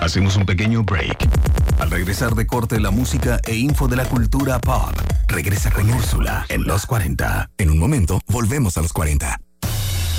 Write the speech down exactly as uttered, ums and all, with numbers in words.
Hacemos un pequeño break. Al regresar de corte, la música e info de la cultura pop. Regresa con Úrsula en Los cuarenta. En un momento, volvemos a los cuarenta.